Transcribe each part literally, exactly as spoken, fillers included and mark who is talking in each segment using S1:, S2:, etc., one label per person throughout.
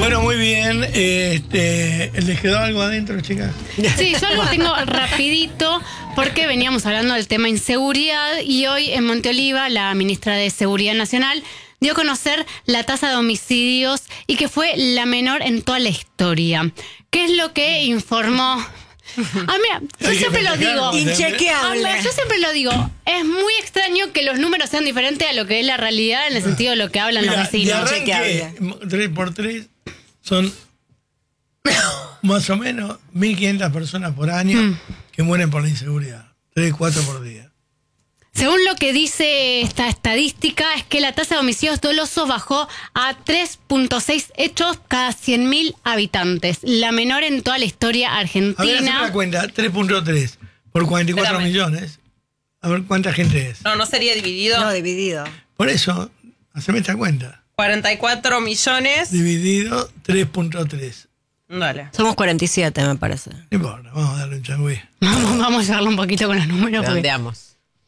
S1: Bueno, muy bien. Este, ¿les quedó algo adentro, chicas?
S2: Sí, yo lo tengo rapidito porque veníamos hablando del tema inseguridad y hoy en Monteoliva la ministra de Seguridad Nacional dio a conocer la tasa de homicidios y que fue la menor en toda la historia. ¿Qué es lo que informó? Ah, mira, yo
S1: Hay que
S2: siempre lo
S1: festejarlo,
S2: digo.
S3: Inchequeable.
S2: Ah, yo siempre lo digo. Es muy extraño que los números sean diferentes a lo que es la realidad en el sentido de lo que hablan
S1: Mira,
S2: los vecinos.
S1: de arranque, tres por tres son más o menos mil quinientas personas por año
S2: Mm.
S1: que mueren por la inseguridad. tres, cuatro por día.
S2: Según lo que dice esta estadística, es que la tasa de homicidios dolosos bajó a tres punto seis hechos cada cien mil habitantes, la menor en toda la historia
S1: A ver, haceme
S2: argentina.
S1: la cuenta, tres punto tres por cuarenta y cuatro
S4: Espérame.
S1: millones. A ver cuánta gente es.
S4: No, no sería dividido.
S3: No, dividido.
S1: Por eso, haceme esta cuenta.
S4: cuarenta y cuatro millones.
S1: Dividido tres punto tres.
S4: Dale.
S3: Somos cuarenta y siete, me parece.
S1: No importa, vamos a darle un changüí.
S2: Vamos, vamos a llevarlo un poquito con los números. porque-
S5: Redondeamos.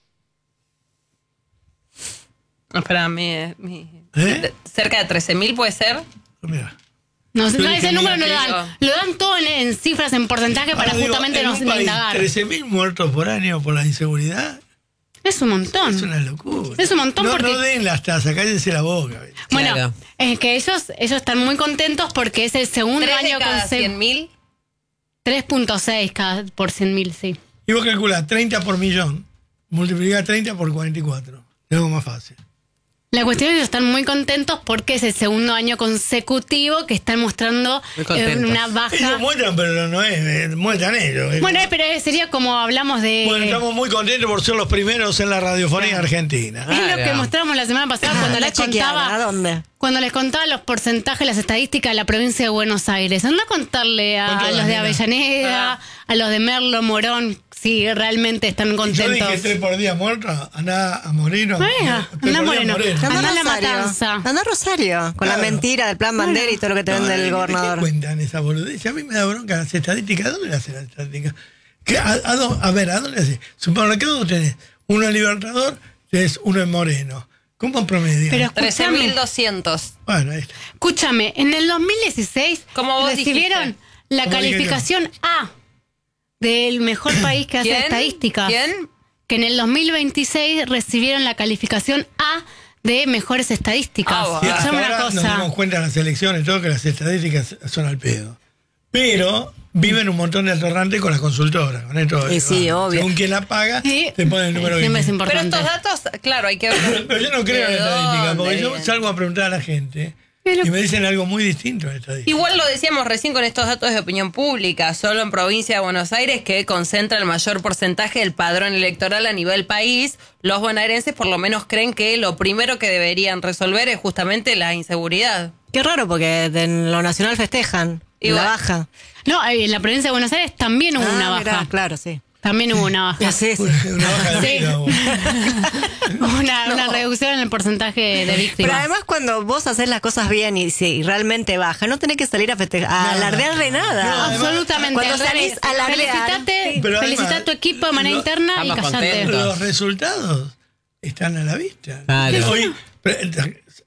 S4: Espera, mi, mi-
S1: ¿Eh?
S4: de- cerca de trece mil puede ser.
S1: Mira.
S2: No,
S1: Yo
S2: no,
S1: dije,
S2: ese número no
S1: mira,
S2: lo dan.
S4: digo.
S2: Lo dan todo en, en cifras, en porcentaje para
S1: Ahora digo,
S2: justamente
S1: en
S2: no
S1: un país,
S2: indagar.
S1: trece mil muertos por año por la inseguridad.
S2: Es un montón.
S1: Es una locura.
S2: Es un montón
S1: no,
S2: porque-
S1: No den las tasas, cállense la boca.
S2: Bueno,
S5: Claro.
S2: es que ellos, ellos están muy contentos porque es el segundo
S4: tres de
S2: año
S4: cada
S2: con
S4: cien mil.
S2: tres punto seis cada por cien mil, sí.
S1: Y vos calculás treinta por millón, multiplicás treinta por cuarenta y cuatro. Es algo más fácil.
S2: La cuestión es que ellos están muy contentos porque es el segundo año consecutivo que están mostrando
S5: Muy
S2: eh,
S5: contentos.
S2: una
S1: Ellos
S2: baja.
S1: muestran, pero no es, eh, muestran ellos. Es
S2: Bueno,
S1: como-
S2: eh, pero eh, sería como hablamos de...
S1: Bueno, estamos muy contentos por ser los primeros en la radiofonía argentina.
S2: Es lo
S5: Claro.
S2: que mostramos la semana pasada cuando les
S3: chequeada, ¿a
S2: contaba...
S3: dónde?
S2: Cuando les contaba los porcentajes, las estadísticas de la provincia de Buenos Aires. Anda a contarle a
S1: ¿Cuánto
S2: los
S1: das,
S2: de
S1: nena?
S2: Avellaneda,
S4: Ah.
S2: a los de Merlo, Morón, si realmente están
S1: Yo
S2: contentos.
S1: dije tres por día muertos, andá a Moreno.
S2: Venga,
S1: Tres
S2: andá
S1: por día
S2: Moreno.
S1: Moreno.
S2: Andá
S3: Andá
S2: a la
S3: Rosario.
S2: Matanza.
S3: Andá a Rosario, con
S1: Claro.
S3: la mentira del plan Bandera y todo lo que te
S1: No,
S3: vende
S1: ¿de-
S3: el
S1: de
S3: gobernador.
S1: ¿Qué cuentan esa boludez? A mí me da bronca las estadísticas. ¿Dónde las hacen las estadísticas? ¿Qué- a, a dó- a ver, ¿a dónde haces? Supermercado tenés uno en Libertador, tenés uno en Moreno. ¿Cómo promedio?
S2: Pero
S4: trece mil
S2: escúchame,
S4: doscientos.
S1: Bueno, ahí está.
S2: escúchame, en el dos mil dieciséis
S4: Como vos
S2: recibieron
S4: dijiste.
S2: la
S1: Como dije
S2: calificación A del mejor país que hace
S4: ¿Quién?
S2: estadísticas.
S4: ¿Quién?
S2: Que en el dos mil veintiséis recibieron la calificación A de mejores estadísticas.
S4: Ah,
S1: Y
S4: bueno.
S1: hasta
S2: Escuchame
S1: ahora
S2: una
S1: nos
S2: cosa.
S1: dimos cuenta en las elecciones, todo que las estadísticas son al pedo. Pero viven un montón de atorrantes con las consultoras. Con esto,
S3: Y sí,
S1: va,
S3: obvio.
S1: Según quien la paga,
S2: Sí,
S1: te pone el número que
S2: siempre es
S1: quiere.
S4: Pero
S2: importante.
S4: estos datos, claro, hay que ver.
S1: Pero yo no creo en
S4: ¿De
S1: la estadística, porque
S4: dónde
S1: yo
S4: vienen?
S1: salgo a preguntar a la gente
S2: Pero-
S1: y me dicen algo muy distinto en la estadística.
S4: Igual lo decíamos recién con estos datos de opinión pública, solo en provincia de Buenos Aires, que concentra el mayor porcentaje del padrón electoral a nivel país, los bonaerenses por lo menos creen que lo primero que deberían resolver es justamente la inseguridad.
S3: Qué raro, porque en lo nacional festejan. Y
S4: Igual.
S3: la baja.
S2: No, en la provincia de Buenos Aires también hubo
S3: Ah,
S2: una baja.
S3: mirá, claro, sí.
S2: También hubo una baja.
S3: Sí, sí.
S1: Una baja de
S2: Sí.
S1: vida. vos.
S2: Una, una reducción en el porcentaje de
S3: Pero
S2: víctimas.
S3: además cuando vos haces las cosas bien y si realmente baja, no tenés que salir a festejar, a
S1: No,
S3: alardear de
S1: no,
S3: nada.
S1: no, además-
S2: Absolutamente.
S3: Cuando
S2: al
S3: salís
S2: revés.
S3: a alardear-
S2: Felicitate,
S1: Pero
S2: felicita
S1: además,
S2: a tu equipo de manera
S1: lo-
S2: interna y
S5: estamos
S2: callate.
S5: contentos.
S1: Los resultados están a la vista.
S5: Claro.
S1: Hoy, pre-